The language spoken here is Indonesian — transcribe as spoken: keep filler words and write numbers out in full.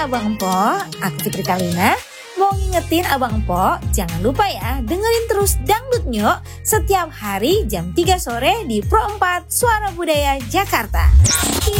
Abang Po, aku Fitri Kalina. Mau ngingetin Abang Po, jangan lupa ya dengerin terus Dangdut Nyok setiap hari jam tiga sore di Pro empat Suara Budaya Jakarta.